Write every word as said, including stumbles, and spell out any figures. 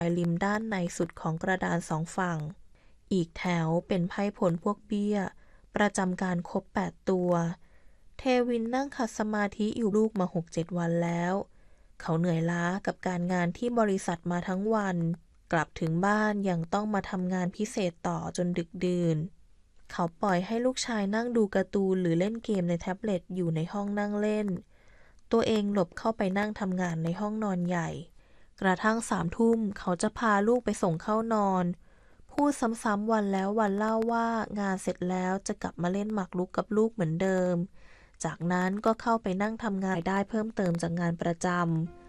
ริมด้านในสุดของกระดานสองฝั่งอีกแถวเป็นไพ่ผลพวกเบี้ยประจำการครบแปดตัวเทวินนั่งขัดสมาธิอยู่ลูกมาหกเจ็ดวันแล้วเขาเหนื่อยล้ากับการงานที่บริษัทมาทั้งวันกลับถึงบ้านยังต้องมาทำงานพิเศษต่อจนดึกดื่นเขาปล่อยให้ลูกชายนั่งดูการ์ตูนหรือเล่นเกมในแท็บเล็ตอยู่ในห้องนั่งเล่นตัวเองหลบเข้าไปนั่งทำงานในห้องนอนใหญ่กระทั่งสามทุ่มเขาจะพาลูกไปส่งเข้านอนพูดซ้ำๆวันแล้ววันเล่าว่างานเสร็จแล้วจะกลับมาเล่นหมากรุกกับลูกเหมือนเดิมจากนั้นก็เข้าไปนั่งทำงานได้เพิ่มเติมจากงานประจ